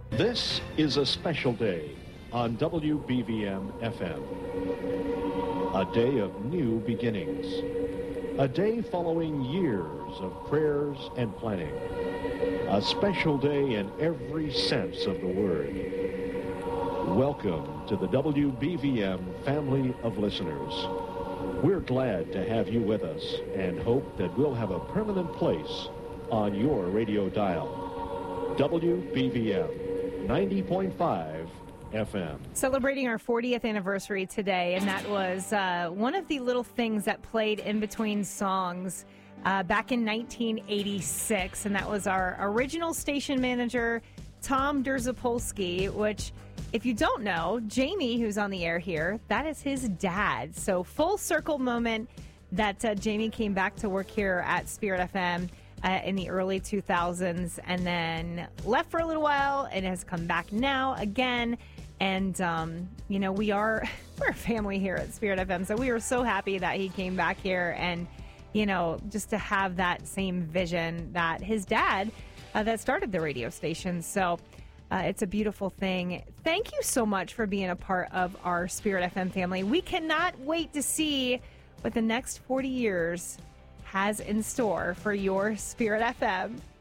This is a special day on WBVM FM. A day of new beginnings. A day following years of prayers and planning. A special day in every sense of the word. Welcome to the WBVM family of listeners. We're glad to have you with us and hope that we'll have a permanent place on your radio dial. WBVM 90.5 FM. Celebrating our 40th anniversary today, and that was one of the little things that played in between songs back in 1986, and that was our original station manager, Tom Derzapolsky, which, if you don't know, Jamie, who's on the air here, that is his dad. So full circle moment that Jamie came back to work here at Spirit FM in the early 2000s and then left for a little while and has come back now again. And, we're a family here at Spirit FM. So we were so happy that he came back here and, just to have that same vision that his dad that started the radio station. So it's a beautiful thing. Thank you so much for being a part of our Spirit FM family. We cannot wait to see what the next 40 years has in store for your Spirit FM.